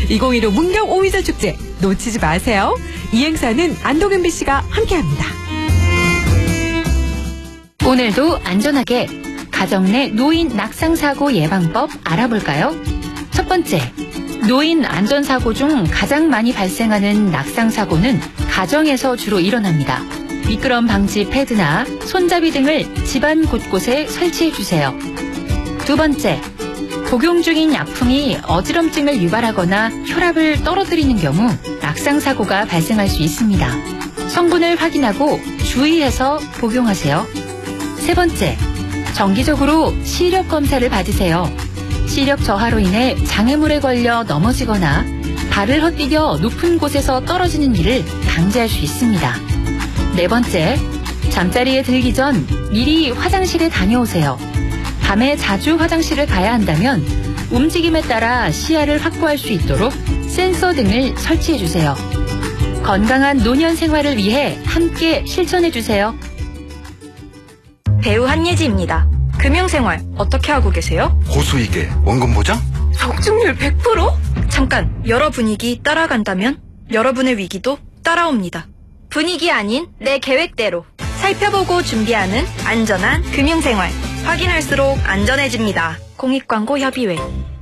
2015 문경 오미자 축제 놓치지 마세요. 이 행사는 안동 MBC가 함께합니다. 오늘도 안전하게 가정 내 노인 낙상사고 예방법 알아볼까요? 첫 번째, 노인 안전사고 중 가장 많이 발생하는 낙상사고는 가정에서 주로 일어납니다. 미끄럼 방지 패드나 손잡이 등을 집안 곳곳에 설치해주세요. 두 번째, 복용 중인 약품이 어지럼증을 유발하거나 혈압을 떨어뜨리는 경우 낙상사고가 발생할 수 있습니다. 성분을 확인하고 주의해서 복용하세요. 세 번째, 정기적으로 시력 검사를 받으세요. 시력 저하로 인해 장애물에 걸려 넘어지거나 발을 헛디뎌 높은 곳에서 떨어지는 일을 방지할 수 있습니다. 네 번째, 잠자리에 들기 전 미리 화장실에 다녀오세요. 밤에 자주 화장실을 가야 한다면 움직임에 따라 시야를 확보할 수 있도록 센서 등을 설치해주세요. 건강한 노년 생활을 위해 함께 실천해주세요. 배우 한예지입니다. 금융생활 어떻게 하고 계세요? 고수익에 원금 보장? 적중률 100%? 잠깐, 여러 분위기 따라간다면 여러분의 위기도 따라옵니다. 분위기 아닌 내 계획대로 살펴보고 준비하는 안전한 금융생활. 확인할수록 안전해집니다. 공익광고 협의회.